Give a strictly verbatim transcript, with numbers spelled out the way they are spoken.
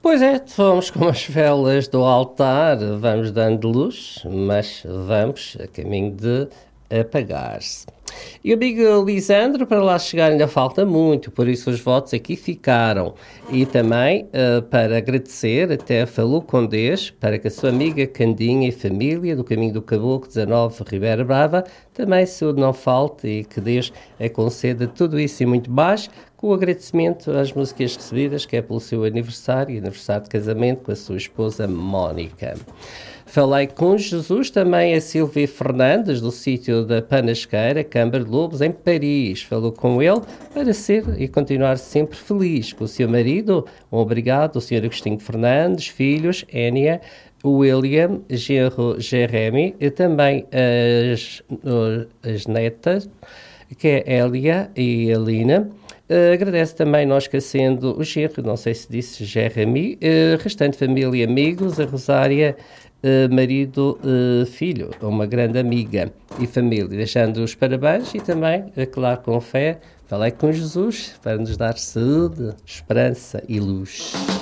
Pois é, somos como as velas do altar, vamos dando luz, mas vamos a caminho de apagar-se. E o amigo Lisandro, para lá chegar ainda falta muito, por isso os votos aqui ficaram. E também, uh, para agradecer, até falou com Deus, para que a sua amiga Candinha e família do Caminho do Caboclo dezanove Ribeira Brava, também saúde não falte e que Deus a conceda tudo isso e muito mais, com o agradecimento às músicas recebidas, que é pelo seu aniversário e aniversário de casamento com a sua esposa Mónica. Falei com Jesus, também a Silvia Fernandes, do sítio da Panasqueira, Câmara de Lobos, em Paris. Falou com ele para ser e continuar sempre feliz com o seu marido. Um obrigado, o senhor Agostinho Fernandes, filhos, Énia, William, genro Jeremy, e também as, as netas, que é Elia e Alina. Uh, agradece também, não esquecendo o genro, não sei se disse Jeremy, uh, restante família e amigos, a Rosária, uh, marido, uh, filho, uma grande amiga e família, deixando os parabéns e também, uh, claro, com fé, falei com Jesus para nos dar saúde, esperança e luz.